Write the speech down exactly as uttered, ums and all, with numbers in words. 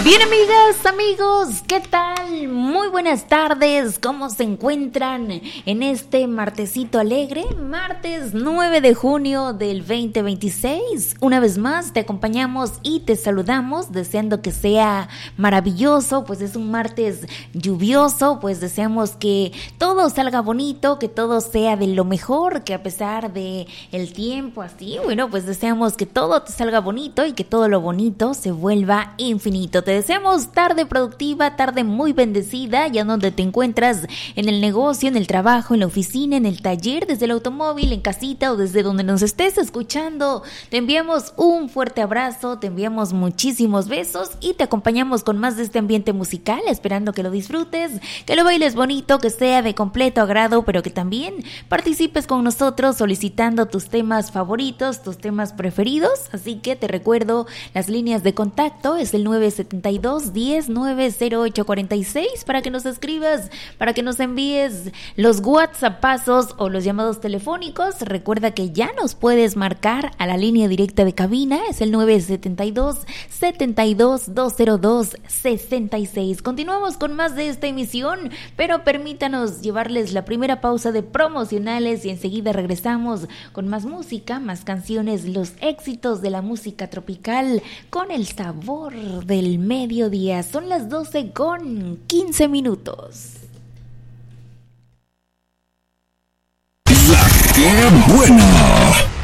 Bien, amigas, amigos, ¿qué tal? Muy buenas tardes, ¿cómo se encuentran en este martesito alegre? Martes nueve de junio del veinte veintiséis. Una vez más te acompañamos y te saludamos, deseando que sea maravilloso, pues es un martes lluvioso, pues deseamos que todo salga bonito, que todo sea de lo mejor, que a pesar de el tiempo así, bueno, pues deseamos que todo te salga bonito y que todo lo bonito se vuelva infinito. Te deseamos tarde productiva, tarde muy bendecida, ya donde te encuentras, en el negocio, en el trabajo, en la oficina, en el taller, desde el automóvil, en casita o desde donde nos estés escuchando. Te enviamos un fuerte abrazo, te enviamos muchísimos besos y te acompañamos con más de este ambiente musical, esperando que lo disfrutes, que lo bailes bonito, que sea de completo agrado, pero que también participes con nosotros solicitando tus temas favoritos, tus temas preferidos. Así que te recuerdo, las líneas de contacto es el nueve siete dos, diez, nueve cero ocho cuarenta y seis para que nos escribas, para que nos envíes los WhatsAppazos o los llamados telefónicos. Recuerda que ya nos puedes marcar a la línea directa de cabina, es el nueve siete dos, setenta y dos, doscientos dos, sesenta y seis. Continuamos con más de esta emisión, pero permítanos llevarles la primera pausa de promocionales y enseguida regresamos con más música, más canciones, los éxitos de la música tropical con el sabor del mediodía. Son las doce con quince minutos. La que buena.